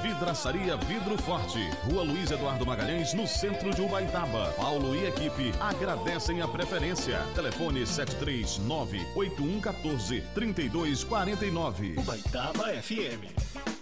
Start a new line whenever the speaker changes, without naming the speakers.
Vidraçaria Vidro Forte, Rua Luiz Eduardo Magalhães, no centro de Ubaitaba. Paulo e equipe agradecem a preferência. Telefone 739-8114-3249.
Ubaitaba FM.